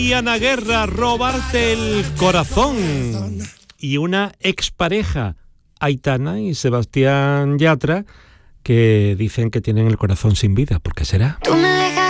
Y Ana Guerra, robarte el corazón. Y una expareja, Aitana y Sebastián Yatra, que dicen que tienen el corazón sin vida. ¿Por qué será? Tú me dejas